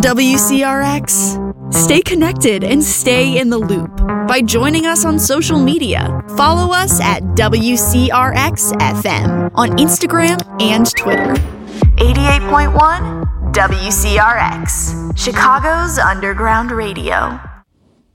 on WCRX? Stay connected and stay in the loop by joining us on social media. Follow us at WCRX-FM on Instagram and Twitter. 88.1 WCRX, Chicago's Underground Radio.